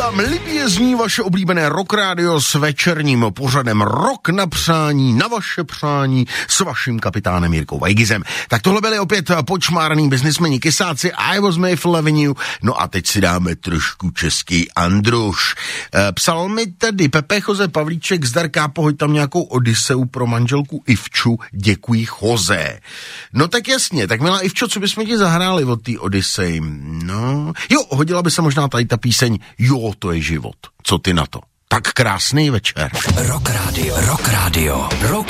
vám libě zní vaše oblíbené Rock Radio s večerním pořadem Rock na přání, na vaše přání s vaším kapitánem Jirkou Vajgizem. Tak tohle byli opět počmárný biznismeni Kysáci, I Was Made for Loving You. No a teď si dáme trošku český Andruš. Psal mi tady Pepe Jose Pavlíček, zdarká, pohoď tam nějakou odiseu pro manželku Ivču, děkuji Jose. No tak jasně, tak milá Ivčo, co bychom ti zahráli od té Odyssey? No, jo, hodila by se možná tady ta píseň Jo, to je život. Co ty na to? Tak krásný večer. Rock Radio.